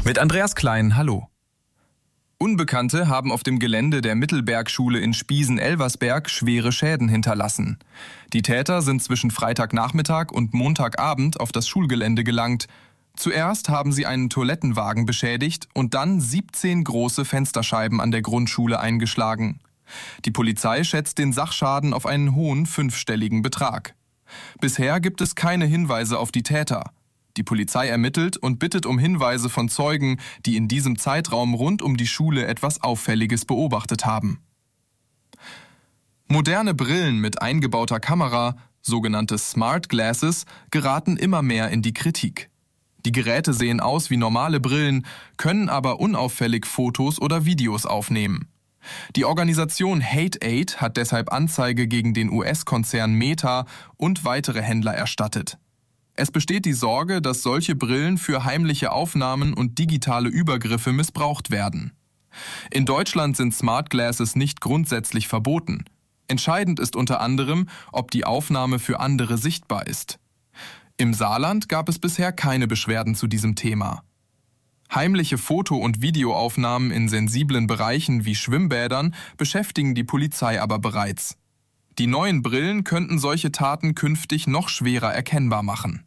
Mit Andreas Klein, hallo. Unbekannte haben auf dem Gelände der Mittelbergschule in Spiesen-Elversberg schwere Schäden hinterlassen. Die Täter sind zwischen Freitagnachmittag und Montagabend auf das Schulgelände gelangt. Zuerst haben sie einen Toilettenwagen beschädigt und dann 17 große Fensterscheiben an der Grundschule eingeschlagen. Die Polizei schätzt den Sachschaden auf einen hohen fünfstelligen Betrag. Bisher gibt es keine Hinweise auf die Täter. Die Polizei ermittelt und bittet um Hinweise von Zeugen, die in diesem Zeitraum rund um die Schule etwas Auffälliges beobachtet haben. Moderne Brillen mit eingebauter Kamera, sogenannte Smart Glasses, geraten immer mehr in die Kritik. Die Geräte sehen aus wie normale Brillen, können aber unauffällig Fotos oder Videos aufnehmen. Die Organisation Hate-Aid hat deshalb Anzeige gegen den US-Konzern Meta und weitere Händler erstattet. Es besteht die Sorge, dass solche Brillen für heimliche Aufnahmen und digitale Übergriffe missbraucht werden. In Deutschland sind Smart Glasses nicht grundsätzlich verboten. Entscheidend ist unter anderem, ob die Aufnahme für andere sichtbar ist. Im Saarland gab es bisher keine Beschwerden zu diesem Thema. Heimliche Foto- und Videoaufnahmen in sensiblen Bereichen wie Schwimmbädern beschäftigen die Polizei aber bereits. Die neuen Brillen könnten solche Taten künftig noch schwerer erkennbar machen.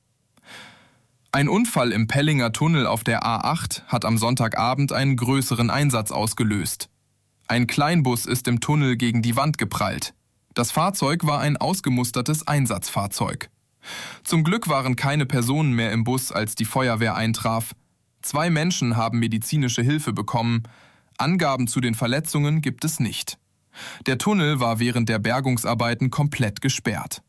Ein Unfall im Pellinger Tunnel auf der A8 hat am Sonntagabend einen größeren Einsatz ausgelöst. Ein Kleinbus ist im Tunnel gegen die Wand geprallt. Das Fahrzeug war ein ausgemustertes Einsatzfahrzeug. Zum Glück waren keine Personen mehr im Bus, als die Feuerwehr eintraf. 2 Menschen haben medizinische Hilfe bekommen. Angaben zu den Verletzungen gibt es nicht. Der Tunnel war während der Bergungsarbeiten komplett gesperrt.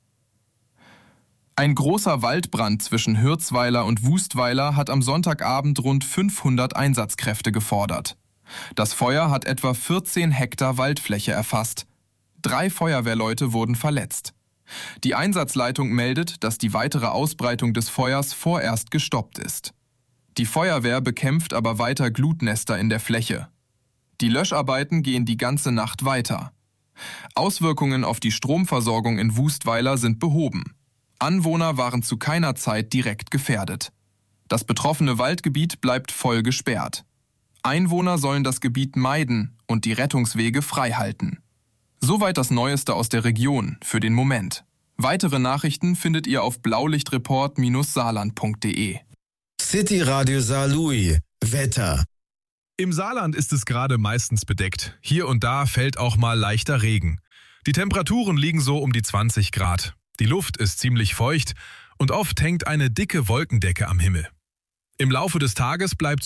Ein großer Waldbrand zwischen Hürzweiler und Wustweiler hat am Sonntagabend rund 500 Einsatzkräfte gefordert. Das Feuer hat etwa 14 Hektar Waldfläche erfasst. 3 Feuerwehrleute wurden verletzt. Die Einsatzleitung meldet, dass die weitere Ausbreitung des Feuers vorerst gestoppt ist. Die Feuerwehr bekämpft aber weiter Glutnester in der Fläche. Die Löscharbeiten gehen die ganze Nacht weiter. Auswirkungen auf die Stromversorgung in Wustweiler sind behoben. Anwohner waren zu keiner Zeit direkt gefährdet. Das betroffene Waldgebiet bleibt voll gesperrt. Einwohner sollen das Gebiet meiden und die Rettungswege frei halten. Soweit das Neueste aus der Region für den Moment. Weitere Nachrichten findet ihr auf blaulichtreport-saarland.de. City Radio Saarlouis. Wetter. Im Saarland ist es gerade meistens bedeckt. Hier und da fällt auch mal leichter Regen. Die Temperaturen liegen so um die 20 Grad. Die Luft ist ziemlich feucht und oft hängt eine dicke Wolkendecke am Himmel. Im Laufe des Tages bleibt